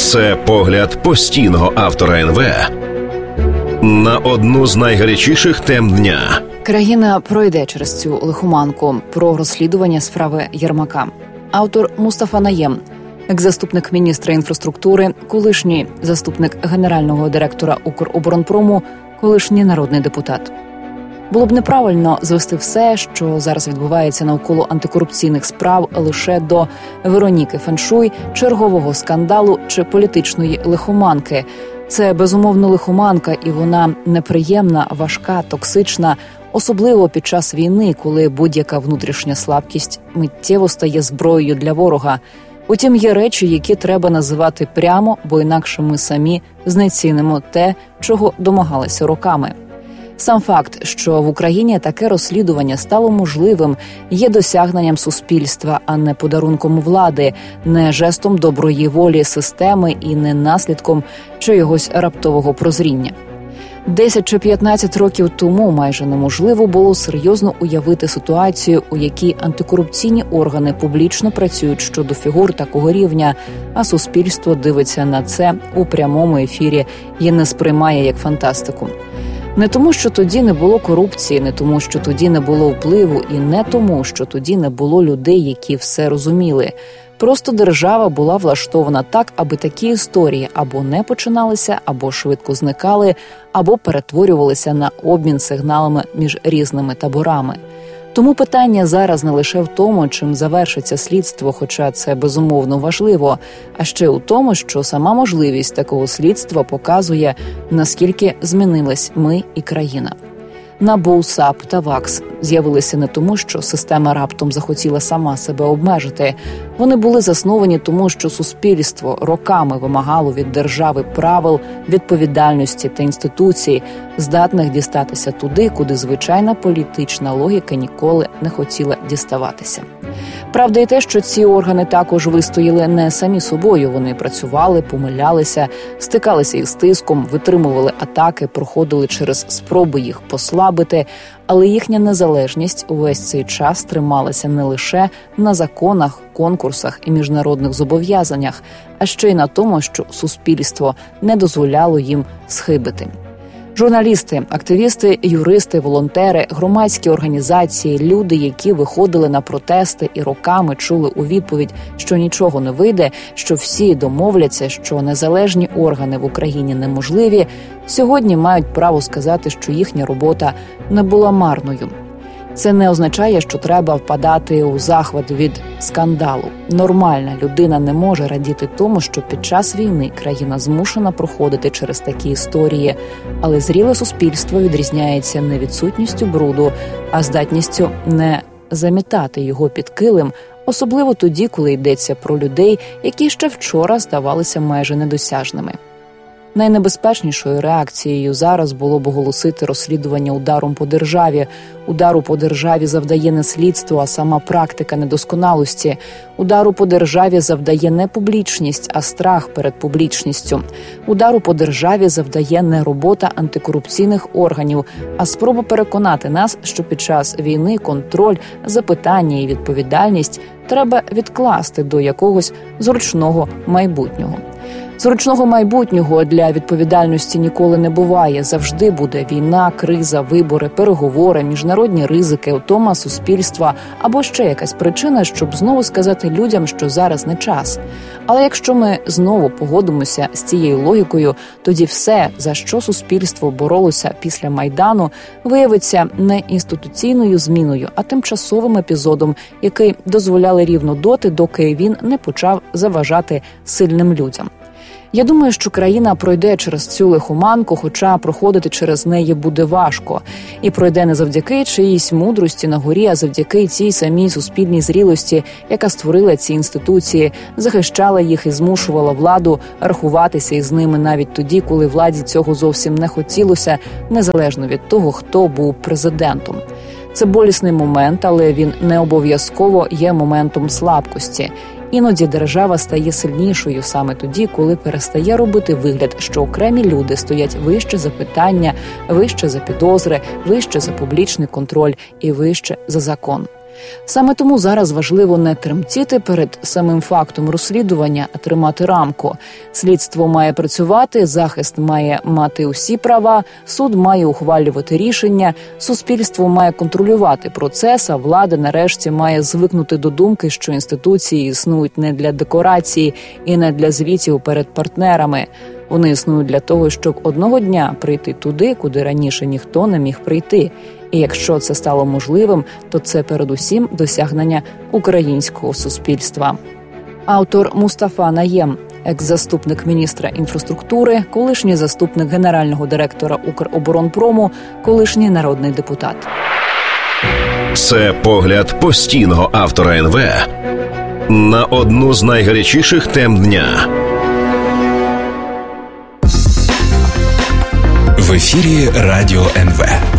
Це погляд постійного автора НВ на одну з найгарячіших тем дня. Країна пройде через цю лихоманку. Про розслідування справи Єрмака. Автор Мустафа Наєм, екс-заступник міністра інфраструктури, колишній заступник генерального директора Укроборонпрому, колишній народний депутат. Було б неправильно звести все, що зараз відбувається навколо антикорупційних справ, лише до Вероніки Феншуй, чергового скандалу чи політичної лихоманки. Це, безумовно, лихоманка, і вона неприємна, важка, токсична, особливо під час війни, коли будь-яка внутрішня слабкість миттєво стає зброєю для ворога. Утім, є речі, які треба називати прямо, бо інакше ми самі знецінимо те, чого домагалися роками. Сам факт, що в Україні таке розслідування стало можливим, є досягненням суспільства, а не подарунком влади, не жестом доброї волі системи і не наслідком чогось раптового прозріння. 10 чи 15 років тому майже неможливо було серйозно уявити ситуацію, у якій антикорупційні органи публічно працюють щодо фігур такого рівня, а суспільство дивиться на це у прямому ефірі і не сприймає як фантастику. Не тому, що тоді не було корупції, не тому, що тоді не було впливу, і не тому, що тоді не було людей, які все розуміли. Просто держава була влаштована так, аби такі історії або не починалися, або швидко зникали, або перетворювалися на обмін сигналами між різними таборами. Тому питання зараз не лише в тому, чим завершиться слідство, хоча це безумовно важливо, а ще у тому, що сама можливість такого слідства показує, наскільки змінились ми і країна. НАБУ, САП та ВАКС з'явилися не тому, що система раптом захотіла сама себе обмежити. Вони були засновані тому, що суспільство роками вимагало від держави правил, відповідальності та інституцій, здатних дістатися туди, куди звичайна політична логіка ніколи не хотіла діставатися. Правда і те, що ці органи також вистояли не самі собою. Вони працювали, помилялися, стикалися із тиском, витримували атаки, проходили через спроби їх послабити, але їхня незалежність увесь цей час трималася не лише на законах, конкурсах і міжнародних зобов'язаннях, а ще й на тому, що суспільство не дозволяло їм схибити. Журналісти, активісти, юристи, волонтери, громадські організації, люди, які виходили на протести і роками чули у відповідь, що нічого не вийде, що всі домовляться, що незалежні органи в Україні неможливі, сьогодні мають право сказати, що їхня робота не була марною. Це не означає, що треба впадати у захват від скандалу. Нормальна людина не може радіти тому, що під час війни країна змушена проходити через такі історії, але зріле суспільство відрізняється не відсутністю бруду, а здатністю не замітати його під килим, особливо тоді, коли йдеться про людей, які ще вчора здавалися майже недосяжними. Найнебезпечнішою реакцією зараз було б оголосити розслідування ударом по державі. Удару по державі завдає не слідство, а сама практика недосконалості. Удару по державі завдає не публічність, а страх перед публічністю. Удару по державі завдає не робота антикорупційних органів, а спроба переконати нас, що під час війни контроль, запитання і відповідальність треба відкласти до якогось зручного майбутнього. Зручного майбутнього для відповідальності ніколи не буває. Завжди буде війна, криза, вибори, переговори, міжнародні ризики, втома суспільства або ще якась причина, щоб знову сказати людям, що зараз не час. Але якщо ми знову погодимося з цією логікою, тоді все, за що суспільство боролося після Майдану, виявиться не інституційною зміною, а тимчасовим епізодом, який дозволяли рівно доти, доки він не почав заважати сильним людям. Я думаю, що країна пройде через цю лихоманку, хоча проходити через неї буде важко. І пройде не завдяки чиїсь мудрості на горі, а завдяки цій самій суспільній зрілості, яка створила ці інституції, захищала їх і змушувала владу рахуватися із ними навіть тоді, коли владі цього зовсім не хотілося, незалежно від того, хто був президентом. Це болісний момент, але він не обов'язково є моментом слабкості. Іноді держава стає сильнішою саме тоді, коли перестає робити вигляд, що окремі люди стоять вище за питання, вище за підозри, вище за публічний контроль і вище за закон. Саме тому зараз важливо не тремтіти перед самим фактом розслідування, а тримати рамку. Слідство має працювати, захист має мати усі права, суд має ухвалювати рішення, суспільство має контролювати процес, а влада нарешті має звикнути до думки, що інституції існують не для декорації і не для звітів перед партнерами. Вони існують для того, щоб одного дня прийти туди, куди раніше ніхто не міг прийти. І якщо це стало можливим, то це передусім досягнення українського суспільства. Автор Мустафа Наєм, екс-заступник міністра інфраструктури, колишній заступник генерального директора Укроборонпрому, колишній народний депутат. Це погляд постійного автора НВ на одну з найгарячіших тем дня. В ефірі Радіо НВ.